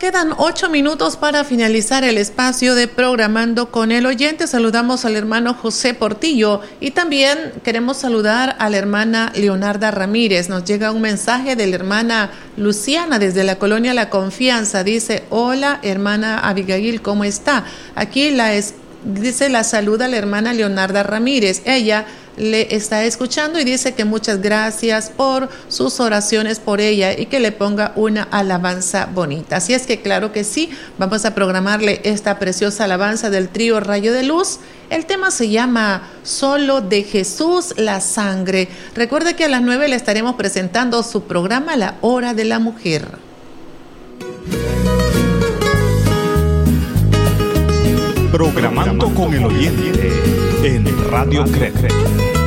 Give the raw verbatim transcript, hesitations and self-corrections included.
quedan ocho minutos para finalizar el espacio de Programando con el Oyente. Saludamos al hermano José Portillo y también queremos saludar a la hermana Leonarda Ramírez. Nos llega un mensaje de la hermana Luciana desde la colonia La Confianza. Dice: hola hermana Abigail, ¿cómo está? Aquí la es, dice, la saluda la hermana Leonarda Ramírez. Ella le está escuchando y dice que muchas gracias por sus oraciones por ella y que le ponga una alabanza bonita. Así es que claro que sí, vamos a programarle esta preciosa alabanza del trío Rayo de Luz. El tema se llama Solo de Jesús la Sangre. Recuerde que a las nueve le estaremos presentando su programa La Hora de la Mujer. Programando con el Oyente en Radio Cre.